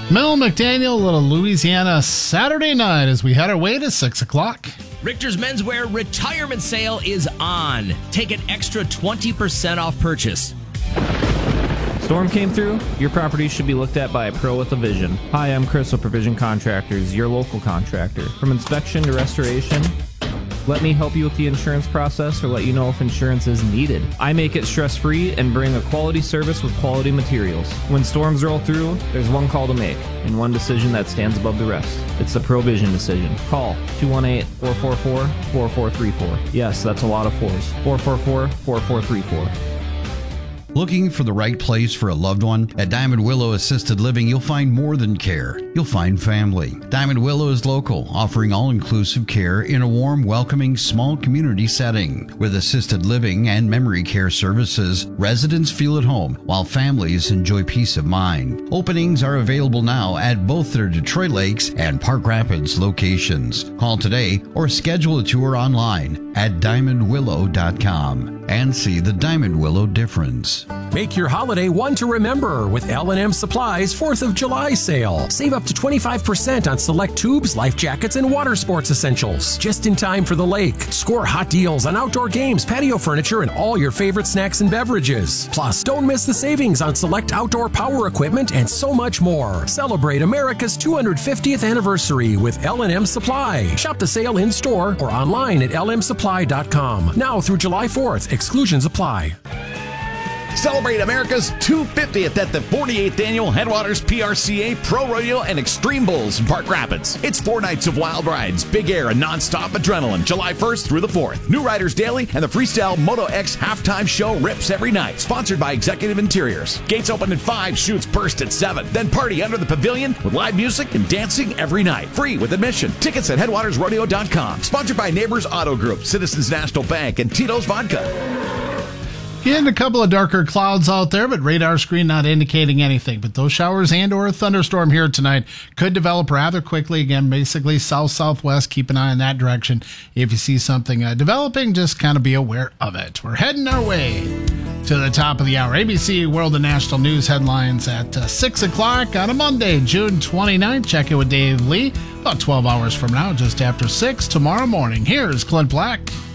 Mel McDaniel, Little Louisiana Saturday night as we head our way to 6 o'clock. Richter's Menswear retirement sale is on. Take an extra 20% off purchase. Storm came through? Your property should be looked at by a pro with a vision. Hi, I'm Crystal Provision Contractors, your local contractor. From inspection to restoration, let me help you with the insurance process or let you know if insurance is needed. I make it stress-free and bring a quality service with quality materials. When storms roll through, there's one call to make and one decision that stands above the rest. It's the Provision decision. Call 218-444-4434. Yes, that's a lot of fours. 444-4434. Looking for the right place for a loved one? At Diamond Willow Assisted Living, you'll find more than care. You'll find family. Diamond Willow is local, offering all-inclusive care in a warm, welcoming, small community setting. With assisted living and memory care services, residents feel at home, while families enjoy peace of mind. Openings are available now at both their Detroit Lakes and Park Rapids locations. Call today or schedule a tour online at diamondwillow.com and see the Diamond Willow difference. Make your holiday one to remember with L&M Supply's 4th of July sale. Save up to 25% on select tubes, life jackets, and water sports essentials. Just in time for the lake. Score hot deals on outdoor games, patio furniture, and all your favorite snacks and beverages. Plus, don't miss the savings on select outdoor power equipment and so much more. Celebrate America's 250th anniversary with L&M Supply. Shop the sale in store or online at lmsupply.com. Now through July 4th. Exclusions apply. Celebrate America's 250th at the 48th Annual Headwaters PRCA Pro Rodeo and Extreme Bulls in Park Rapids. It's 4 nights of wild rides, big air, and nonstop adrenaline, July 1st through the 4th. New Riders Daily and the Freestyle Moto X halftime show rips every night. Sponsored by Executive Interiors. Gates open at 5, shoots burst at 7. Then party under the pavilion with live music and dancing every night. Free with admission. Tickets at headwatersrodeo.com. Sponsored by Neighbors Auto Group, Citizens National Bank, and Tito's Vodka. Getting a couple of darker clouds out there, but radar screen not indicating anything. But those showers and or a thunderstorm here tonight could develop rather quickly. Again, basically south-southwest. Keep an eye in that direction. If you see something developing, just kind of be aware of it. We're heading our way to the top of the hour. ABC World and National News headlines at 6 o'clock on a Monday, June 29th. Check it with Dave Lee about 12 hours from now, just after 6 tomorrow morning. Here's Clint Black.